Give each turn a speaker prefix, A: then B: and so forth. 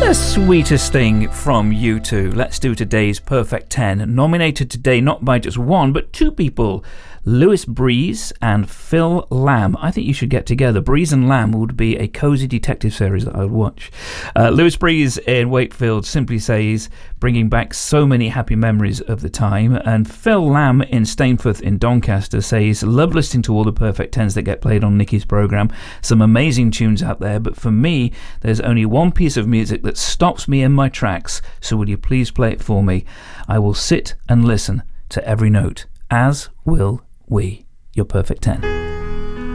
A: The sweetest thing from U2. Let's do today's Perfect 10. Nominated today not by just one, but two people. Louis Breeze and Phil Lamb. I think you should get together. Breeze and Lamb would be a cozy detective series that I would watch. Louis Breeze in Wakefield simply says, bringing back so many happy memories of the time. And Phil Lamb in Stainforth in Doncaster says, love listening to all the Perfect 10s that get played on Nikki's programme. Some amazing tunes out there, but for me, there's only one piece of music that stops me in my tracks. So will you please play it for me? I will sit and listen to every note, as will we. Your Perfect 10.